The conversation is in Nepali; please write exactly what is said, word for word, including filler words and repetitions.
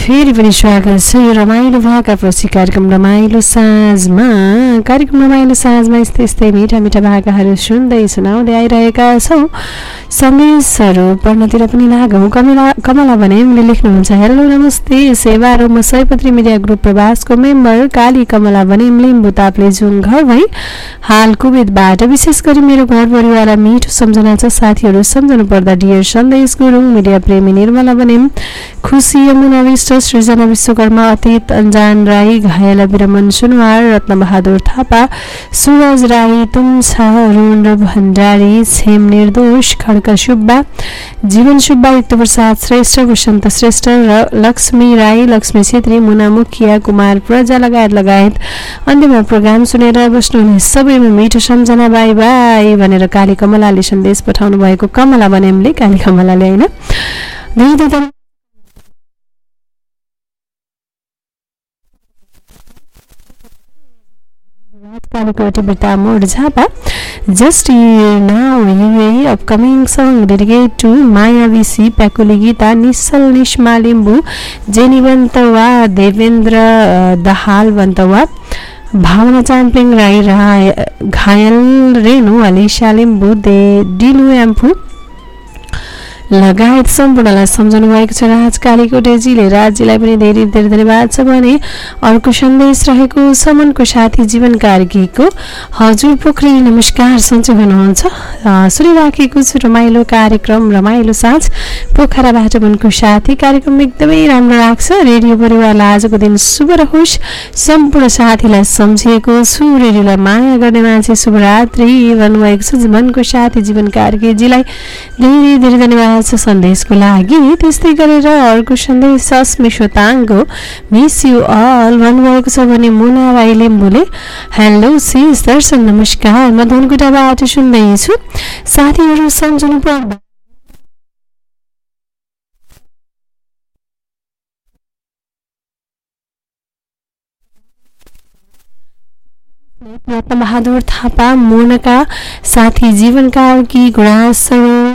फेरि पनि स्वागत छ यो रमाइलो भाकापछि कार्यक्रम रमाइलो साँझमा। कार्यक्रम रमाइलो साँझमा यस्तै यस्तै मिठा मिठा भाकाहरू सुन्दै सुनाउँदै आइरहेका छौँ। सन्देशहरू पढ्नतिर पनि लागौँ। कमला कमला भने उनले लेख्नुहुन्छ, हेलो नमस्ते सेवा र म सयपत्री मिडिया ग्रुप प्रवासको मेम्बर काली कमला भने लिम्बू ताप्लेजुङ घर भई हाल कुवेतबाट। विशेष गरी मेरो घर परिवारलाई मिठो सम्झना छ। साथीहरू सम्झनु पर्दा डियर सन्देश गुरुङ, मिडिया प्रेमी निर्मला भने, खुसी यमुना विष्ट, सृजना विश्वकर्मा, अतीत अन्जान राई, घायल विरमन सुनवार, रत्नबहादुर थापा, सुरज राई, तुम्छा रुण भण्डारी, छेम निर्दोष, खड्का सुब्बा, जीवन सुब्बा, युक्त प्रसाद श्रेष्ठ, वसन्त श्रेष्ठ र लक्ष्मी राई, लक्ष्मी छेत्री, मुना मुखिया, कुमार प्रजा लगायत लगायत अन्त्यमा प्रोग्राम सुनेर बस्नुहुने सबैमा मिठो सम्झना, बाई बाई भनेर काली कमलाले सन्देश पठाउनु भएको। कमला बनेमले काली कमलाले होइन धेरै Just now, you upcoming song dedicated to Maya V C, Pakuli Gita, Nisal Nishma Limbu, Jenny Vantawa, Devendra Dahal Vantawa, Bhavana Champling Rai Ghayal Renu, Alisha Limbu, De Dinu Ampu लगायत सम्पूर्णलाई सम्झनु भएको छ। राज कालीकोटेजीले राज्यलाई पनि धेरै धेरै धन्यवाद छ भने अर्को सन्देश रहेको समनको साथी जीवन कार्कीको, हजुर पोखरेल नमस्कार सन्चै हुनुहुन्छ, सुनिराखेको छु रमाइलो कार्यक्रम रमाइलो साँझ पोखराबाट मनको साथी। कार्यक्रम एकदमै राम्रो लाग्छ। रेडियो परिवारलाई आजको दिन शुभ रहोस्। सम्पूर्ण साथीलाई सम्झिएको छु। रेडियोलाई माया गर्ने मान्छे शुभरात्रि भन्नुभएको छ मनको साथी जीवन कार्कीजीलाई धेरै धेरै धन्यवाद सन्देशको लागि। त्यस्तै गरेर अर्को सन्देश अस्मिश्वताङको मिस यु अल भन्नुभएको छ भने मुना राई लिम्बूले, हेलो सिस दर्शन नमस्कार, म धनकुटाबाट सुन्दैछु, साथीहरू सम्झनु पर्दा रत्नबहादुर थापा, मोनका साथी जीवन कार्की, गुणास सरोज,